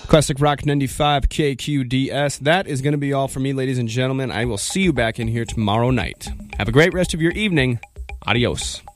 Classic Rock 95 KQDS. That is going to be all for me, ladies and gentlemen. I will see you back in here tomorrow night. Have a great rest of your evening. Adios.